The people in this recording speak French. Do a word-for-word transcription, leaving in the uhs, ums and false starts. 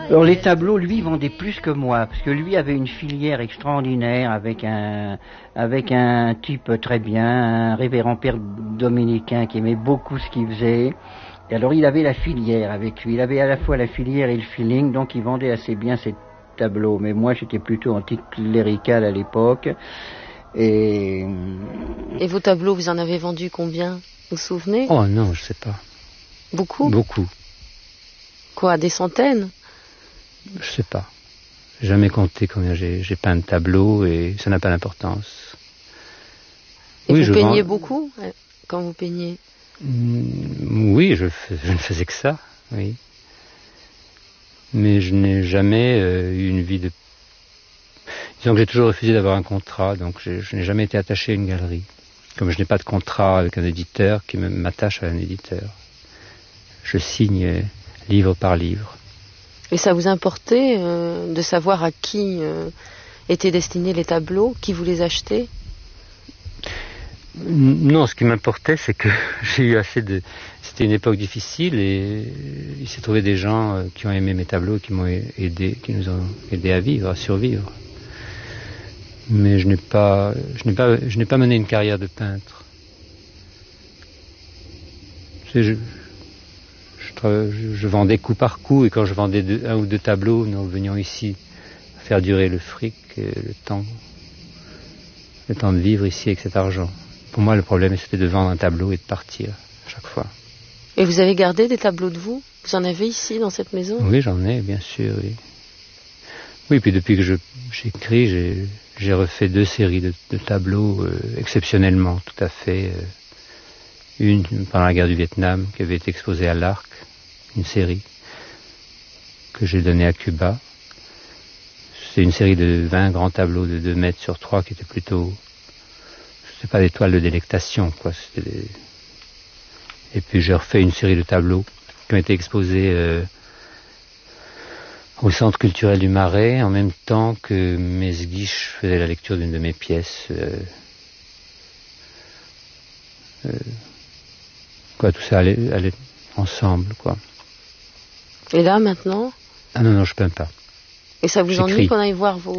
Alors les tableaux, lui, vendait plus que moi, parce que lui avait une filière extraordinaire avec un avec un type très bien, un révérend père dominicain qui aimait beaucoup ce qu'il faisait. Et alors il avait la filière avec lui, il avait à la fois la filière et le feeling, donc il vendait assez bien ses tableaux. Mais moi j'étais plutôt anticlérical à l'époque. Et... Et vos tableaux, vous en avez vendu combien? Vous vous souvenez? Oh non, je sais pas. Beaucoup? Beaucoup. Quoi, des centaines? Je sais pas. J'ai jamais compté combien j'ai, j'ai peint de tableaux et ça n'a pas d'importance. Et oui, vous je peignez vends... beaucoup quand vous peignez? Mmh, oui, je, fais, je ne faisais que ça, oui. Mais je n'ai jamais euh, eu une vie de... Disons que j'ai toujours refusé d'avoir un contrat, donc je, je n'ai jamais été attaché à une galerie. Comme je n'ai pas de contrat avec un éditeur qui me, m'attache à un éditeur. Je signe euh, livre par livre. Et ça vous importait euh, de savoir à qui euh, étaient destinés les tableaux, qui vous les achetait? Non, ce qui m'importait, c'est que j'ai eu assez de... C'était une époque difficile et il s'est trouvé des gens euh, qui ont aimé mes tableaux, qui m'ont aidé, qui nous ont aidés à vivre, à survivre. Mais je n'ai pas, je n'ai pas, je n'ai pas mené une carrière de peintre. Je, je, je, je vendais coup par coup et quand je vendais deux, un ou deux tableaux, nous venions ici faire durer le fric, et le temps, le temps de vivre ici avec cet argent. Pour moi, le problème, c'était de vendre un tableau et de partir à chaque fois. Et vous avez gardé des tableaux de vous? Vous en avez ici, dans cette maison? Oui, j'en ai, bien sûr, oui. Oui, puis depuis que je, j'écris, j'ai, j'ai refait deux séries de, de tableaux euh, exceptionnellement, tout à fait. Euh, une pendant la guerre du Vietnam, qui avait été exposée à l'Arc, une série que j'ai donnée à Cuba. C'est une série de vingt grands tableaux de deux mètres sur trois qui étaient plutôt... C'est pas des toiles de délectation, quoi. C'était des... Et puis j'ai refait une série de tableaux qui ont été exposés euh, au Centre culturel du Marais, en même temps que Mesguich faisait la lecture d'une de mes pièces. Euh, euh, quoi, tout ça allait, allait ensemble, quoi. Et là, maintenant? Ah non, non, je peins pas. Et ça vous J'écris. ennuie qu'on aille voir vos...